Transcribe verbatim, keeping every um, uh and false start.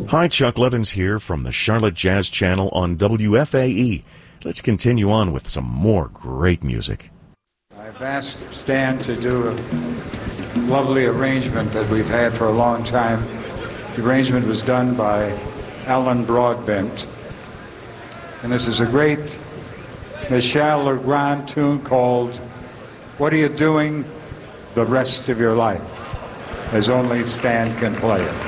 Hi, Chuck Levins here from the Charlotte Jazz Channel on W F A E. Let's continue on with some more great music. I've asked Stan to do a lovely arrangement that we've had for a long time. The arrangement was done by Alan Broadbent. And this is a great Michel Legrand tune called What Are You Doing the Rest of Your Life? As only Stan can play it.